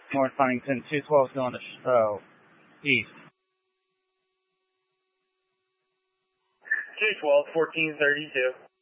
North Huntington, 212 going to east. 212, 1432.